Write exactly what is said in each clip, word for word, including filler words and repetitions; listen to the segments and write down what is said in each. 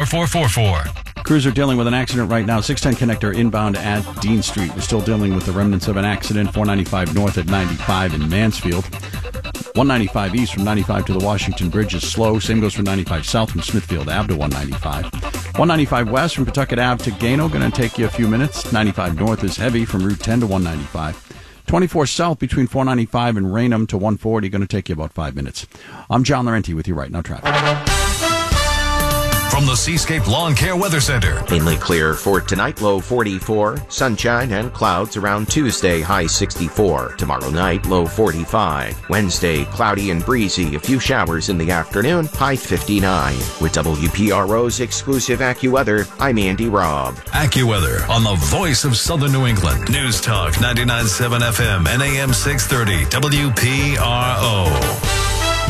four four four. Crews are dealing with an accident right now. six ten connector inbound at Dean Street. We're still dealing with the remnants of an accident. four ninety-five north at ninety-five in Mansfield. one ninety-five east from ninety-five to the Washington Bridge is slow. Same goes for ninety-five south from Smithfield Ave to one ninety-five. one ninety-five west from Pawtucket Ave to Gano. Going to take you a few minutes. ninety-five north is heavy from Route ten to one ninety-five. twenty-four south between four ninety-five and Raynham to one forty. Going to take you about five minutes. I'm John Laurenti with you right now, traffic. From the Seascape Lawn Care Weather Center. Mainly clear for tonight, low forty-four. Sunshine and clouds around Tuesday, high sixty-four. Tomorrow night, low forty-five. Wednesday, cloudy and breezy. A few showers in the afternoon, high fifty-nine. With W P R O's exclusive AccuWeather, I'm Andy Robb. AccuWeather on the voice of Southern New England. News Talk ninety-nine point seven F M and A M six thirty W P R O.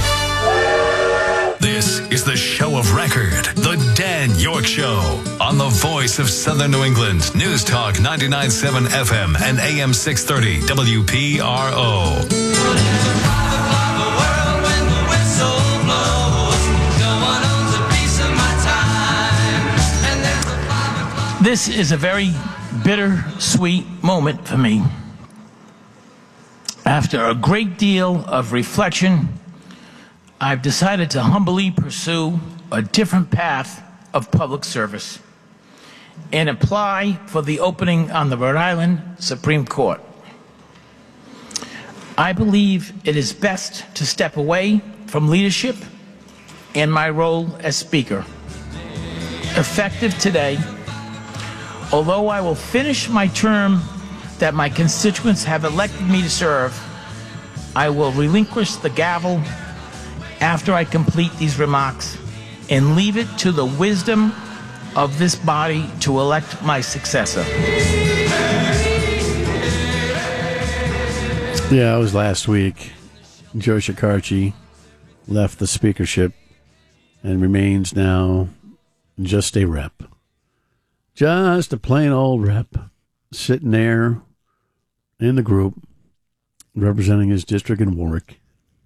This is the show of record, The Dan York Show, on the voice of Southern New England. News Talk ninety-nine point seven F M and A M six thirty W P R O. This is a very bittersweet moment for me. After a great deal of reflection, I've decided to humbly pursue a different path of public service and apply for the opening on the Rhode Island Supreme Court. I believe it is best to step away from leadership and my role as Speaker. Effective today, although I will finish my term that my constituents have elected me to serve, I will relinquish the gavel after I complete these remarks and leave it to the wisdom of this body to elect my successor. Yeah, it was last week. Joe Shekarchi left the speakership and remains now just a rep. Just a plain old rep sitting there in the group representing his district in Warwick.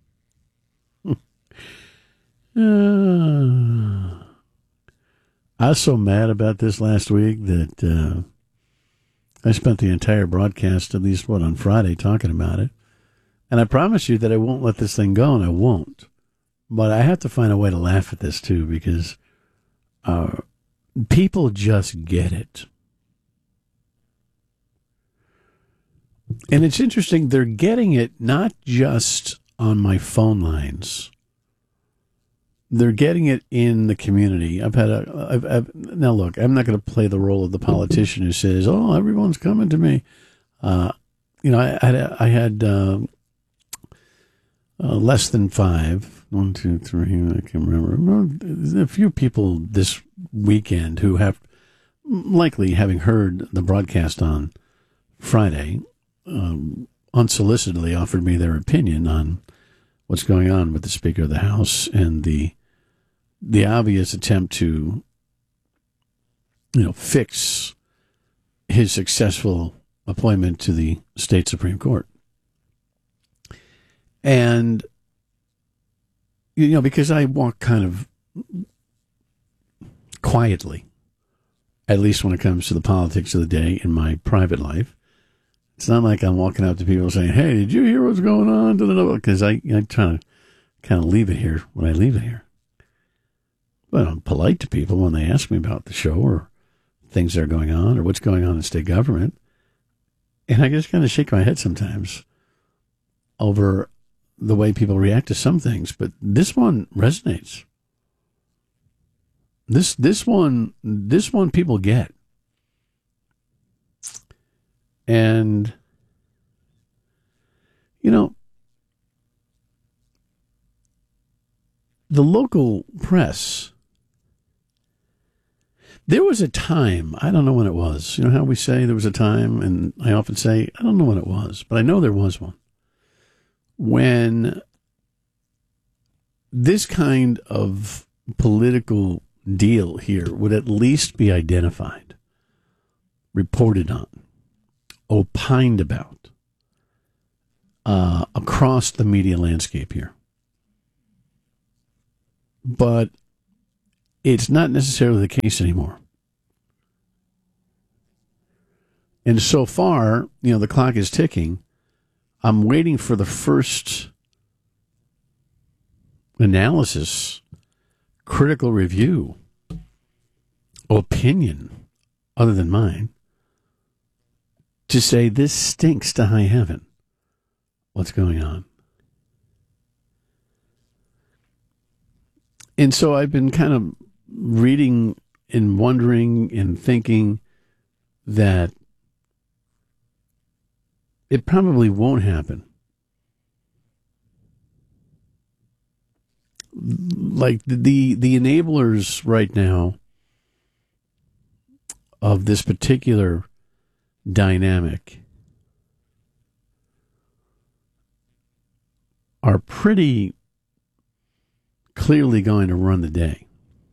Uh, I was so mad about this last week that uh, I spent the entire broadcast, at least, what, on Friday, talking about it. And I promise you that I won't let this thing go, and I won't. But I have to find a way to laugh at this, too, because uh, people just get it. And it's interesting, they're getting it not just on my phone lines. They're getting it in the community. I've had a, I've, I've, now look, I'm not going to play the role of the politician who says, oh, everyone's coming to me. Uh, you know, I, I had, I had uh, uh, less than five, one, two, three, I can remember. There's a few people this weekend who have likely, having heard the broadcast on Friday, um, unsolicitedly offered me their opinion on what's going on with the Speaker of the House and the the obvious attempt to, you know, fix his successful appointment to the state Supreme Court. And, you know, because I walk kind of quietly, at least when it comes to the politics of the day in my private life, it's not like I'm walking up to people saying, hey, did you hear what's going on? Because I, I try to kind of leave it here when I leave it here. But I'm polite to people when they ask me about the show or things that are going on or what's going on in state government. And I just kind of shake my head sometimes over the way people react to some things. But this one resonates. This this one this one people get. And, you know, the local press, there was a time, I don't know when it was, you know how we say there was a time, and I often say, I don't know when it was, but I know there was one, when this kind of political deal here would at least be identified, reported on, opined about uh, across the media landscape here. But it's not necessarily the case anymore. And so far, you know, the clock is ticking. I'm waiting for the first analysis, critical review, opinion, other than mine, to say this stinks to high heaven. What's going on? And so I've been kind of reading and wondering and thinking that it probably won't happen. Like the the enablers right now of this particular dynamic are pretty clearly going to run the day.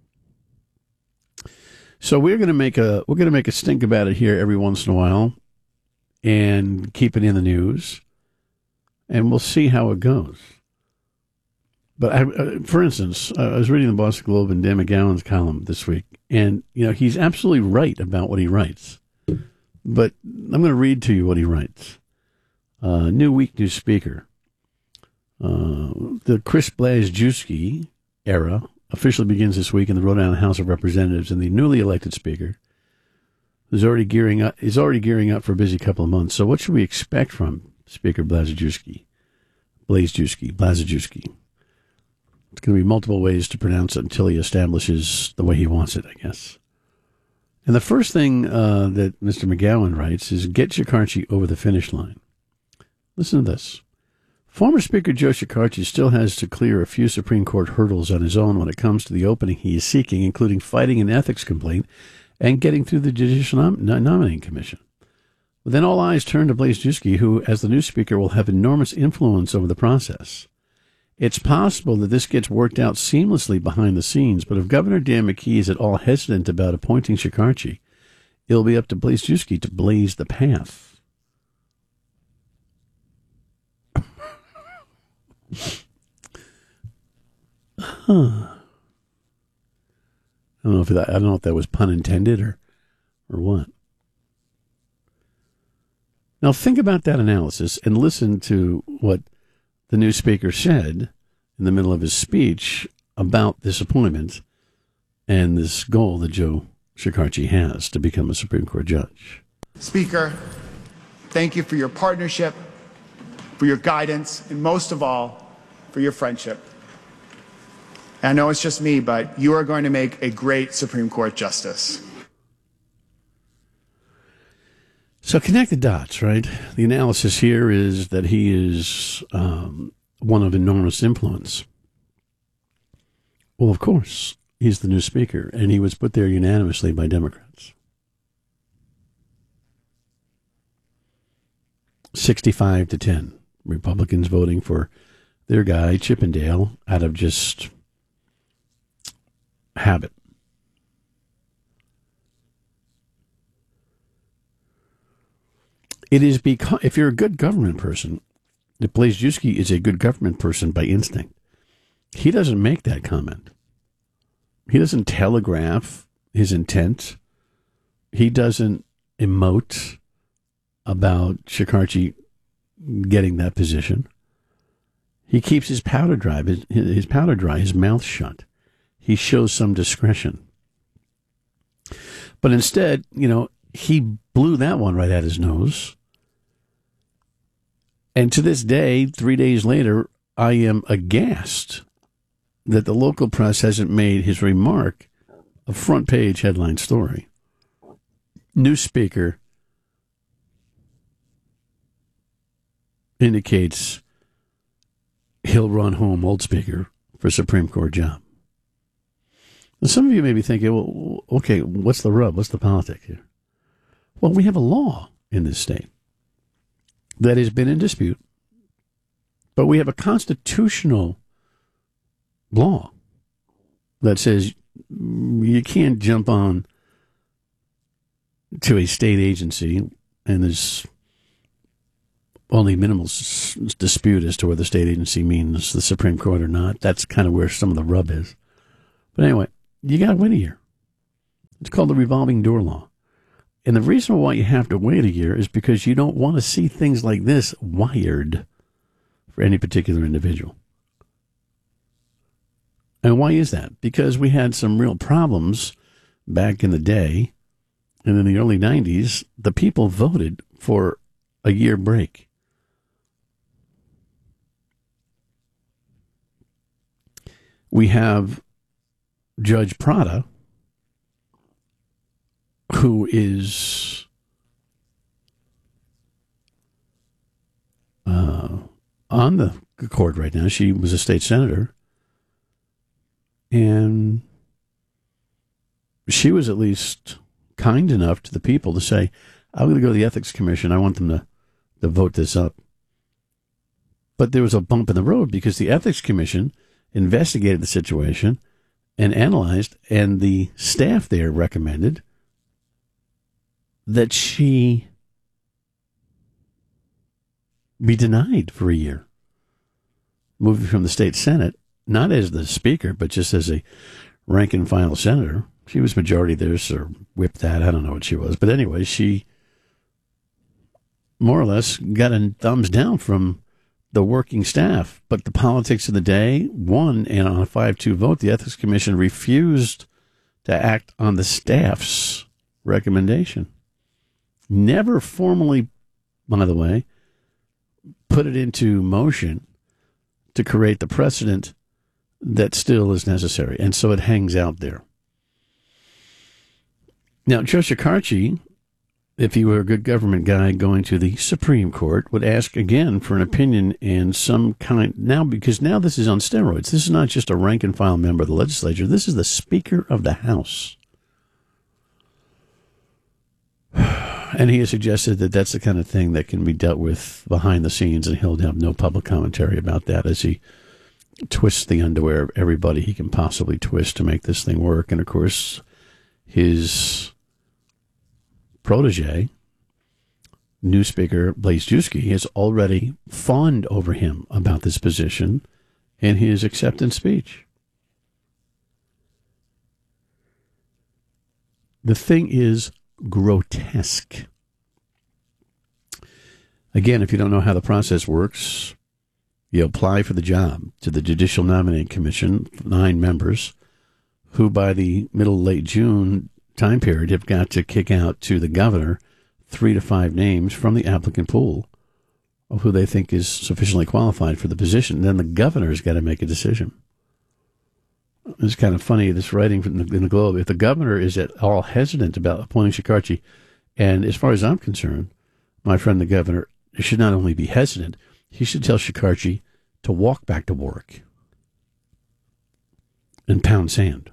So we're going to make a we're going to make a stink about it here every once in a while and keep it in the news, and we'll see how it goes. But I, uh, for instance, I was reading the Boston Globe and Dan McGowan's column this week, and you know he's absolutely right about what he writes. But I'm going to read to you what he writes. Uh, new week, new speaker. Uh, the Chris Blazewski era officially begins this week in the Rhode Island House of Representatives, and the newly elected speaker is already gearing up. Is already gearing up for a busy couple of months. So, what should we expect from Speaker Blazewski? Blazewski, Blazewski. It's going to be multiple ways to pronounce it until he establishes the way he wants it, I guess. And the first thing uh, that Mister McGowan writes is get Shekarchi over the finish line. Listen to this. Former Speaker Joe Shekarchi still has to clear a few Supreme Court hurdles on his own when it comes to the opening he is seeking, including fighting an ethics complaint and getting through the Judicial Nom- Nominating Commission. But then all eyes turn to Blazewski, who, as the new Speaker, will have enormous influence over the process. It's possible that this gets worked out seamlessly behind the scenes, but if Governor Dan McKee is at all hesitant about appointing Shekarchi, it'll be up to Blazewski to blaze the path. Huh. I don't know if that, I don't know if that was pun intended or or what. Now think about that analysis and listen to what the new speaker said in the middle of his speech about this appointment and this goal that Joe Shekarchi has to become a Supreme Court judge. Speaker, thank you for your partnership, for your guidance, and most of all, for your friendship. I know it's just me, but you are going to make a great Supreme Court justice. So connect the dots, right? The analysis here is that he is um, one of enormous influence. Well, of course, he's the new speaker, and he was put there unanimously by Democrats. sixty-five to ten. Republicans voting for their guy, Chippendale, out of just habit. It is because, if you're a good government person, that Blazewski is a good government person by instinct. He doesn't make that comment. He doesn't telegraph his intent. He doesn't emote about Shekarchi getting that position. He keeps his powder dry, his, his powder dry, his mouth shut. He shows some discretion. But instead, you know, he blew that one right at his nose. And to this day, three days later, I am aghast that the local press hasn't made his remark a front page headline story. New speaker indicates he'll run home old speaker for Supreme Court job. Now, some of you may be thinking, well, okay, what's the rub? What's the politics here? Well, we have a law in this state that has been in dispute, but we have a constitutional law that says you can't jump on to a state agency and there's only minimal s- dispute as to whether the state agency means the Supreme Court or not. That's kind of where some of the rub is. But anyway, you got to wait a year. It's called the revolving door law. And the reason why you have to wait a year is because you don't want to see things like this wired for any particular individual. And why is that? Because we had some real problems back in the day, and in the early nineties, the people voted for a year break. We have Judge Prada, who is uh, on the court right now. She was a state senator, and she was at least kind enough to the people to say, I'm going to go to the Ethics Commission. I want them to, to vote this up. But there was a bump in the road because the Ethics Commission investigated the situation and analyzed, and the staff there recommended that she be denied for a year, moving from the state Senate, not as the speaker, but just as a rank and file senator. She was majority this or whip that. I don't know what she was. But anyway, she more or less got a thumbs down from the working staff. But the politics of the day won, and on a five two vote, the Ethics Commission refused to act on the staff's recommendation. Never formally, by the way, put it into motion to create the precedent that still is necessary. And so it hangs out there. Now, Joe Shekarchi, if he were a good government guy going to the Supreme Court, would ask again for an opinion in some kind. Now, because now this is on steroids. This is not just a rank and file member of the legislature. This is the Speaker of the House. And he has suggested that that's the kind of thing that can be dealt with behind the scenes, and he'll have no public commentary about that as he twists the underwear of everybody he can possibly twist to make this thing work. And, of course, his protege, new Speaker Blazejewski, has already fawned over him about this position in his acceptance speech. The thing is grotesque. Again, if you don't know how the process works, you apply for the job to the Judicial Nominating Commission, nine members, who by the middle, late June time period have got to kick out to the governor three to five names from the applicant pool of who they think is sufficiently qualified for the position. Then the governor's got to make a decision. It's kind of funny, this writing from the, in the Globe. If the governor is at all hesitant about appointing Shekarchi, and as far as I'm concerned, my friend the governor should not only be hesitant, he should tell Shekarchi to walk back to work and pound sand.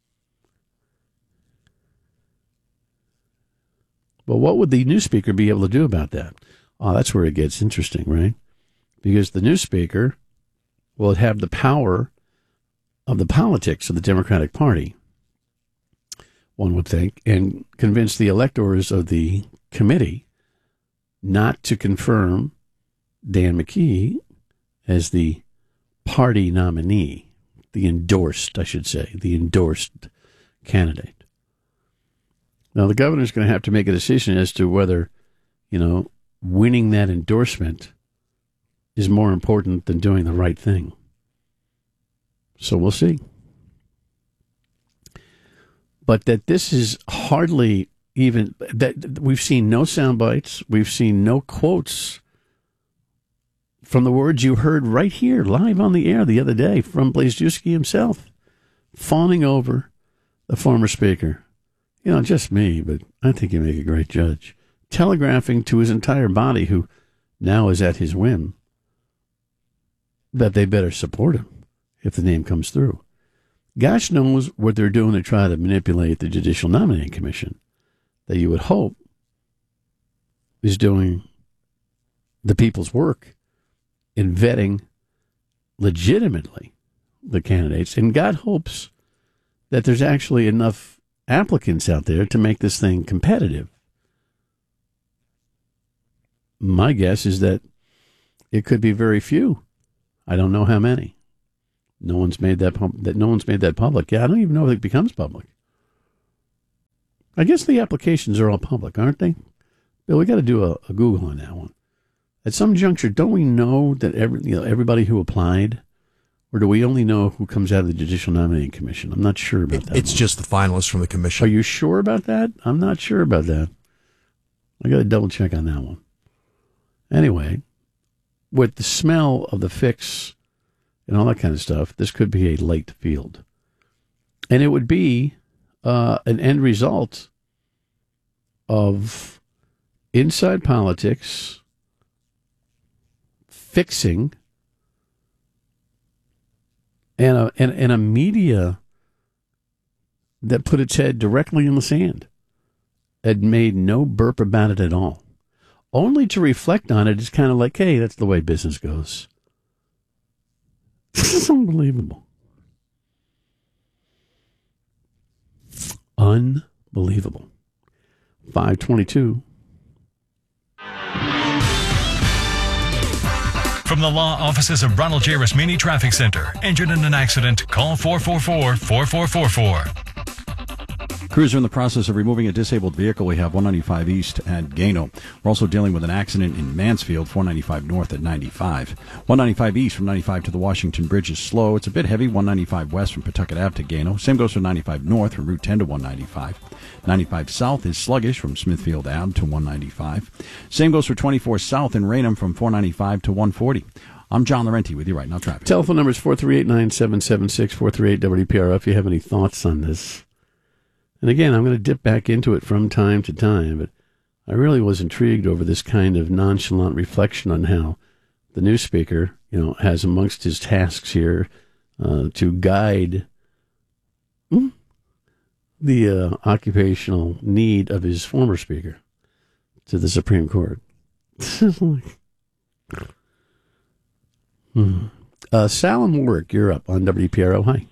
But what would the new speaker be able to do about that? Oh, that's where it gets interesting, right? Because the new speaker will have the power of the politics of the Democratic Party, one would think, and convince the electors of the committee not to confirm Dan McKee as the party nominee, the endorsed, I should say, the endorsed candidate. Now, the governor's going to have to make a decision as to whether, you know, winning that endorsement is more important than doing the right thing. So we'll see. But that this is hardly even, that we've seen no sound bites, we've seen no quotes from the words you heard right here, live on the air the other day from Blazejewski himself, fawning over the former speaker. You know, just me, but I think you make a great judge. Telegraphing to his entire body, who now is at his whim, that they better support him if the name comes through. Gosh knows what they're doing to try to manipulate the Judicial Nominating Commission, that you would hope is doing the people's work in vetting legitimately the candidates. And God hopes that there's actually enough applicants out there to make this thing competitive. My guess is that it could be very few. I don't know how many. No one's made that pub- that no one's made that public. Yeah, I don't even know if it becomes public. I guess the applications are all public, aren't they? Bill, we got to do a, a Google on that one. At some juncture, don't we know that every you know everybody who applied, or do we only know who comes out of the Judicial Nominating Commission? I'm not sure about it, that. It's one. just the finalists from the commission. Are you sure about that? I'm not sure about that. I got to double check on that one. Anyway, with the smell of the fix and all that kind of stuff, this could be a late field. And it would be uh, an end result of inside politics fixing and a, and, and a media that put its head directly in the sand and made no burp about it at all. Only to reflect on it is kind of like, hey, that's the way business goes. This is unbelievable. Unbelievable. five twenty-two. From the law offices of Ronald J. Rasmini Traffic Center. Injured in an accident? Call four four four, four four four four. Crews are in the process of removing a disabled vehicle. We have one ninety-five East at Gano. We're also dealing with an accident in Mansfield, four ninety-five North at ninety-five. one ninety-five East from ninety-five to the Washington Bridge is slow. It's a bit heavy, one ninety-five West from Pawtucket Ave to Gano. Same goes for ninety-five North from Route ten to one ninety-five. ninety-five South is sluggish from Smithfield Ave to one ninety-five. Same goes for twenty-four South in Raynham from four ninety-five to one forty. I'm John Laurenti with you right now, traffic. Telephone number is four three eight, nine seven seven six, four three eight W P R F if you have any thoughts on this. And again, I'm going to dip back into it from time to time, but I really was intrigued over this kind of nonchalant reflection on how the new speaker, you know, has amongst his tasks here uh, to guide hmm, the uh, occupational need of his former speaker to the Supreme Court. hmm. uh, Sal and Warwick, you're up on W P R O. Hi.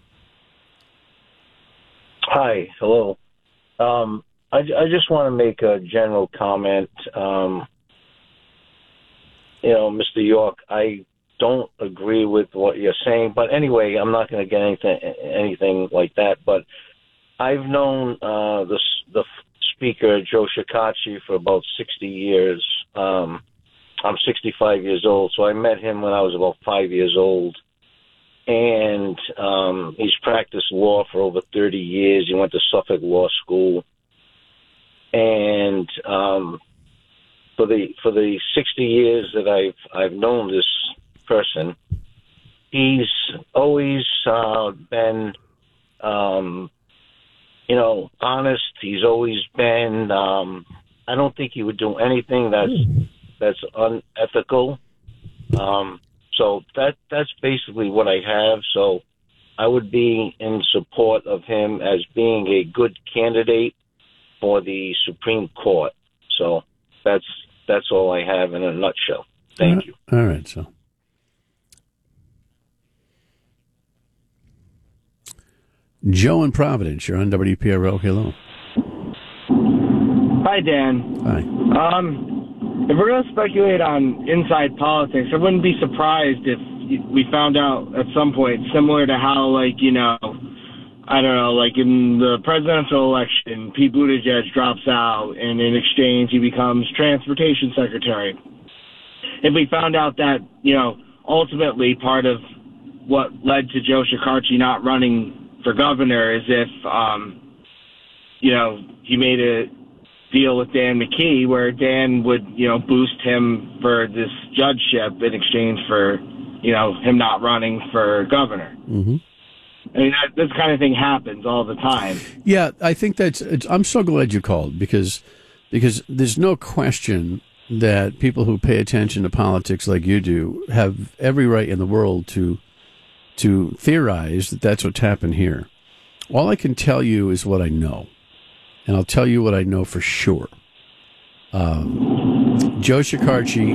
Hi, hello. Um, I, I just want to make a general comment. Um, you know, Mister York, I don't agree with what you're saying, but anyway, I'm not going to get anything anything like that. But I've known uh, the the speaker Joe Shekarchi for about sixty years. Um, I'm sixty-five years old, so I met him when I was about five years old. And um, he's practiced law for over thirty years. He went to Suffolk Law School. And um, for the for the sixty years that I've I've known this person, he's always uh, been, um, you know, honest. He's always been. Um, I don't think he would do anything that's that's unethical. Um, So that that's basically what I have. So I would be in support of him as being a good candidate for the Supreme Court. So that's that's all I have in a nutshell. Thank all you. All right, so. Joe in Providence, you're on W P R O. Hello. Hi, Dan. Hi. Um, if we're going to speculate on inside politics, I wouldn't be surprised if we found out at some point, similar to how, like, you know, I don't know, like in the presidential election, Pete Buttigieg drops out, and in exchange he becomes transportation secretary. If we found out that, you know, ultimately part of what led to Joe Shekarchi not running for governor is if, um, you know, he made a deal with Dan McKee where Dan would, you know, boost him for this judgeship in exchange for, you know, him not running for governor. Mm-hmm. I mean, that, this kind of thing happens all the time. Yeah, I think that's. It's, I'm so glad you called because because there's no question that people who pay attention to politics like you do have every right in the world to to theorize that that's what's happened here. All I can tell you is what I know. And I'll tell you what I know for sure. Um, Joe Shekarchi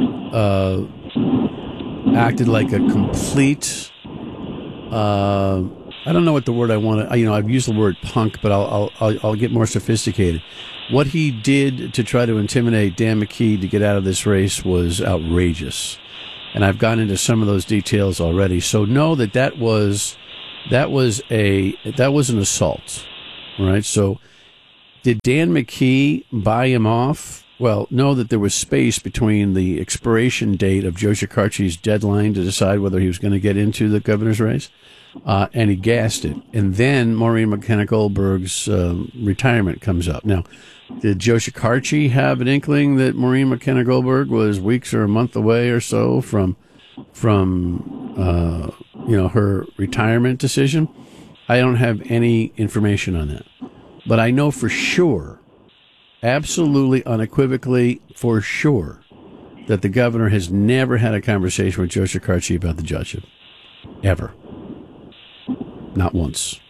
uh, acted like a complete, uh, I don't know what the word I want to, you know, I've used the word punk, but I'll, I'll, I'll, I'll get more sophisticated. What he did to try to intimidate Dan McKee to get out of this race was outrageous. And I've gone into some of those details already. So know that that was That was a that was an assault, right? So, did Dan McKee buy him off? Well, know that there was space between the expiration date of Joe Shekarchi's deadline to decide whether he was going to get into the governor's race, uh, and he gassed it. And then Maureen McKenna Goldberg's uh, retirement comes up. Now, did Joe Shekarchi have an inkling that Maureen McKenna Goldberg was weeks or a month away or so from from uh, you know her retirement decision? I don't have any information on that, but I know for sure. Absolutely, unequivocally, for sure, that the governor has never had a conversation with Joe Shekarchi about the judgeship. Ever. Not once.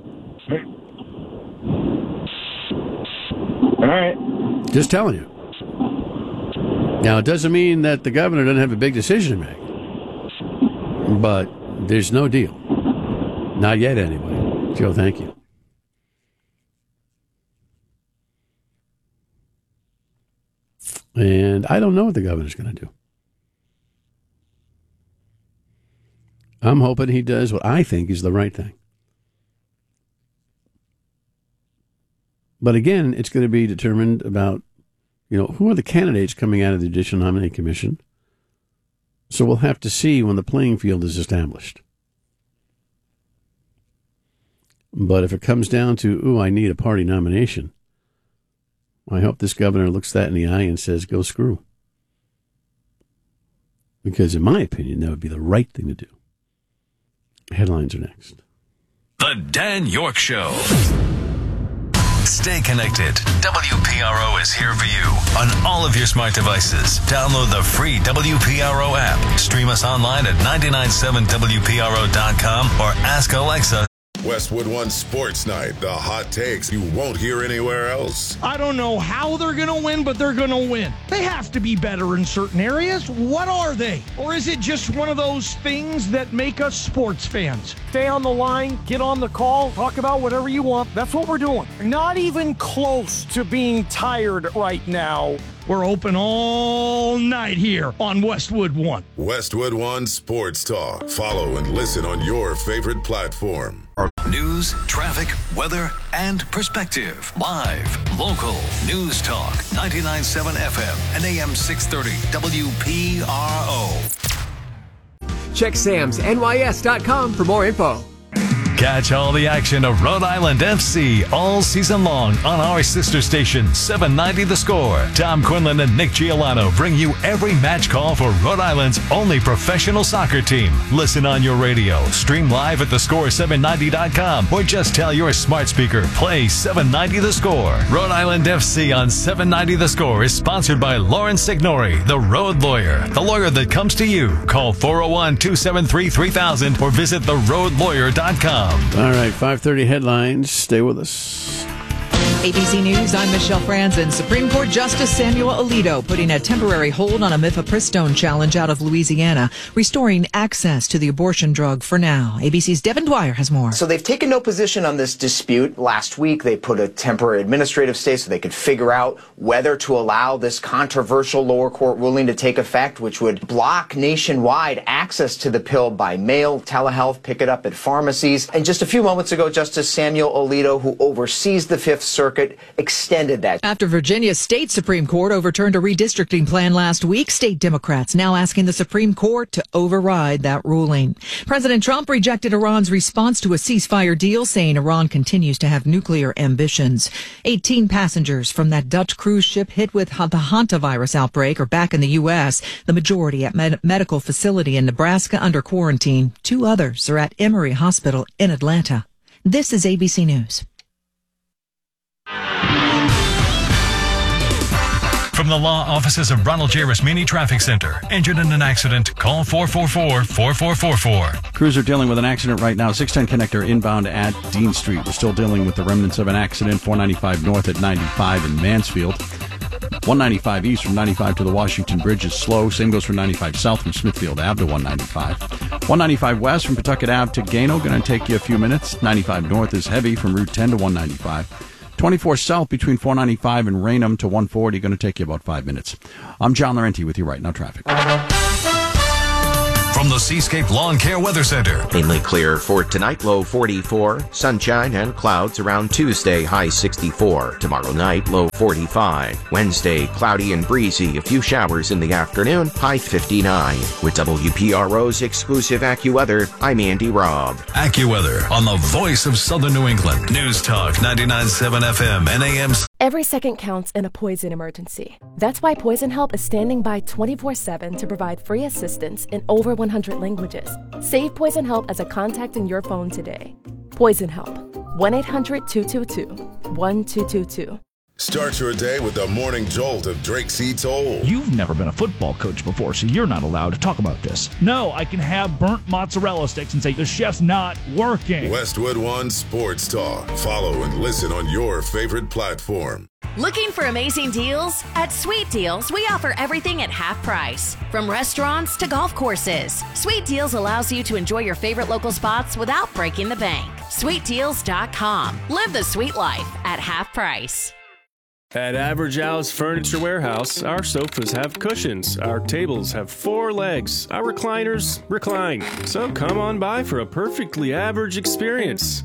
All right. Just telling you. Now, it doesn't mean that the governor doesn't have a big decision to make. But there's no deal. Not yet, anyway. Joe, thank you. And I don't know what the governor's going to do. I'm hoping he does what I think is the right thing. But again, it's going to be determined about, you know, who are the candidates coming out of the Judicial Nominating Commission. So we'll have to see when the playing field is established. But if it comes down to, ooh, I need a party nomination, I hope this governor looks that in the eye and says, go screw. Because in my opinion, that would be the right thing to do. Headlines are next. The Dan York Show. Stay connected. W P R O is here for you on all of your smart devices. Download the free W P R O app. Stream us online at nine nine seven W P R O dot com or ask Alexa. Westwood One Sports Night. The hot takes you won't hear anywhere else. I don't know how they're going to win, but they're going to win. They have to be better in certain areas. What are they? Or is it just one of those things that make us sports fans? Stay on the line, get on the call, talk about whatever you want. That's what we're doing. Not even close to being tired right now. We're open all night here on Westwood One. Westwood One Sports Talk. Follow and listen on your favorite platform. News, traffic, weather, and perspective. Live, local, news talk, ninety-nine point seven F M and A M six thirty W P R O. Check Sams N Y S dot com for more info. Catch all the action of Rhode Island F C all season long on our sister station, seven ninety The Score. Tom Quinlan and Nick Giolano bring you every match call for Rhode Island's only professional soccer team. Listen on your radio, stream live at the score seven ninety dot com, or just tell your smart speaker, play seven ninety The Score. Rhode Island F C on seven ninety The Score is sponsored by Lawrence Signori, the road lawyer, the lawyer that comes to you. Call four oh one, two seven three, three thousand or visit the road lawyer dot com. All right, five thirty headlines. Stay with us. A B C News, I'm Michelle Franzen. Supreme Court Justice Samuel Alito putting a temporary hold on a mifepristone challenge out of Louisiana, restoring access to the abortion drug for now. A B C's Devin Dwyer has more. So they've taken no position on this dispute. Last week, they put a temporary administrative stay so they could figure out whether to allow this controversial lower court ruling to take effect, which would block nationwide access to the pill by mail, telehealth, pick it up at pharmacies. And just a few moments ago, Justice Samuel Alito, who oversees the Fifth Circuit, extended that. After Virginia's state Supreme Court overturned a redistricting plan last week, state Democrats now asking the Supreme Court to override that ruling. President Trump rejected Iran's response to a ceasefire deal, saying Iran continues to have nuclear ambitions. eighteen passengers from that Dutch cruise ship hit with the hantavirus outbreak are back in the U S, the majority at med- medical facility in Nebraska under quarantine. Two others are at Emory Hospital in Atlanta. This is A B C News. From the law offices of Ronald J. Rasmini Traffic Center. Injured in an accident? Call four four four, four four four four. Crews are dealing with an accident right now. six ten connector inbound at Dean Street. We're still dealing with the remnants of an accident. four ninety-five north at ninety-five in Mansfield. one ninety-five east from ninety-five to the Washington Bridge is slow. Same goes for ninety-five south from Smithfield Ave to one ninety-five. one ninety-five west from Pawtucket Ave to Gano. Going to take you a few minutes. ninety-five north is heavy from Route ten to one ninety-five. twenty-four south between four ninety-five and Raynham to one forty. Going to take you about five minutes. I'm John Laurenti with you right now. Traffic. From the Seascape Lawn Care Weather Center. Mainly clear for tonight, low forty-four. Sunshine and clouds around Tuesday, high sixty-four. Tomorrow night, low forty-five. Wednesday, cloudy and breezy. A few showers in the afternoon, high fifty-nine. With W P R O's exclusive AccuWeather, I'm Andy Robb. AccuWeather on the voice of Southern New England. News Talk ninety-nine point seven F M and A M. Every second counts in a poison emergency. That's why Poison Help is standing by twenty-four seven to provide free assistance in over one hundred languages. Save Poison Help as a contact in your phone today. Poison Help. one eight hundred two two two one two two two. Start your day with the morning jolt of Drake C. Toll. You've never been a football coach before, so you're not allowed to talk about this. No, I can have burnt mozzarella sticks and say the chef's not working. Westwood One Sports Talk. Follow and listen on your favorite platform. Looking for amazing deals? At Sweet Deals, we offer everything at half price. From restaurants to golf courses, Sweet Deals allows you to enjoy your favorite local spots without breaking the bank. sweet deals dot com. Live the sweet life at half price. At Average Al's Furniture Warehouse, our sofas have cushions, our tables have four legs, our recliners recline. So come on by for a perfectly average experience.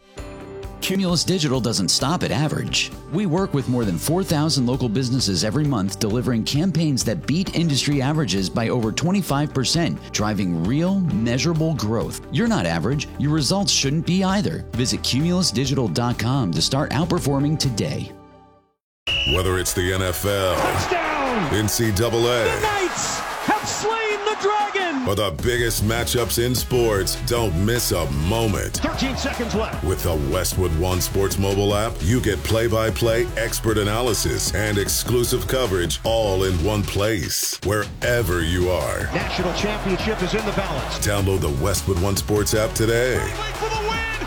Cumulus Digital doesn't stop at average. We work with more than four thousand local businesses every month, delivering campaigns that beat industry averages by over twenty-five percent, driving real, measurable growth. You're not average. Your results shouldn't be either. Visit cumulus digital dot com to start outperforming today. Whether it's the N F L, touchdown, N C double A, the Knights have slain the dragon, or the biggest matchups in sports, don't miss a moment. thirteen seconds left. With the Westwood One Sports mobile app, you get play-by-play expert analysis and exclusive coverage all in one place, wherever you are. National championship is in the balance. Download the Westwood One Sports app today. For the win.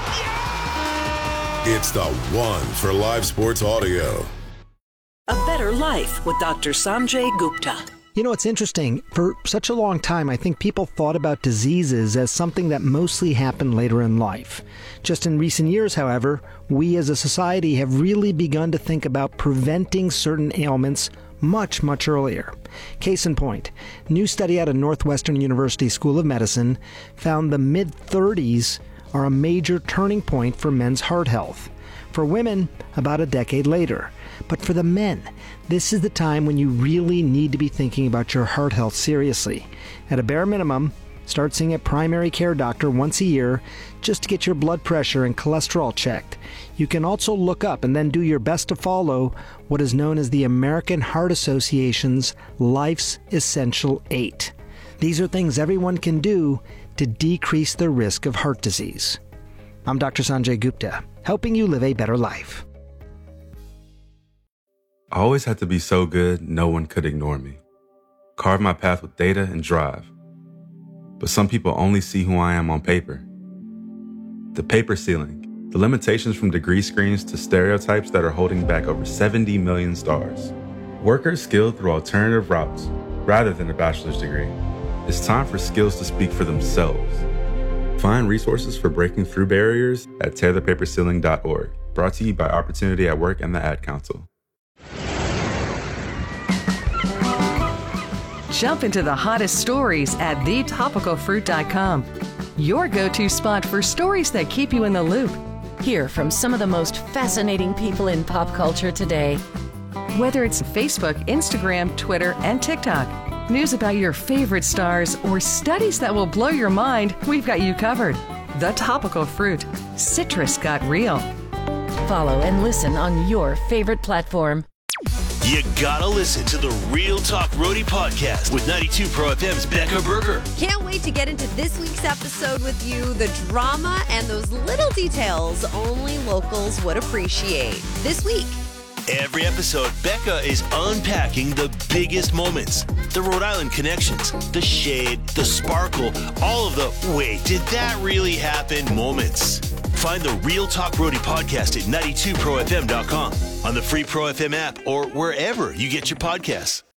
Yeah! It's the one for live sports audio. A Better Life with Doctor Sanjay Gupta. You know, it's interesting. For such a long time, I think people thought about diseases as something that mostly happened later in life. Just in recent years, however, we as a society have really begun to think about preventing certain ailments much, much earlier. Case in point, new study out of Northwestern University School of Medicine found the mid-thirties are a major turning point for men's heart health. For women, about a decade later. But for the men, this is the time when you really need to be thinking about your heart health seriously. At a bare minimum, start seeing a primary care doctor once a year just to get your blood pressure and cholesterol checked. You can also look up and then do your best to follow what is known as the American Heart Association's Life's Essential Eight. These are things everyone can do to decrease the risk of heart disease. I'm Doctor Sanjay Gupta, helping you live a better life. I always had to be so good, no one could ignore me. Carve my path with data and drive. But some people only see who I am on paper. The paper ceiling, the limitations from degree screens to stereotypes that are holding back over seventy million stars. Workers skilled through alternative routes, rather than a bachelor's degree. It's time for skills to speak for themselves. Find resources for breaking through barriers at tear the paper ceiling dot org. Brought to you by Opportunity at Work and the Ad Council. Jump into the hottest stories at the topical fruit dot com. Your go-to spot for stories that keep you in the loop. Hear from some of the most fascinating people in pop culture today. Whether it's Facebook, Instagram, Twitter, and TikTok, news about your favorite stars, or studies that will blow your mind, we've got you covered. The Topical Fruit. Citrus got real. Follow and listen on your favorite platform. You gotta listen to the Real Talk Roadie podcast with ninety-two Pro F M's Becca Berger. Can't wait to get into this week's episode with you. The drama and those little details only locals would appreciate. This week. Every episode, Becca is unpacking the biggest moments, the Rhode Island connections, the shade, the sparkle, all of the wait, did that really happen moments. Find the Real Talk Roadie podcast at ninety-two pro f m dot com, on the free Pro F M app, or wherever you get your podcasts.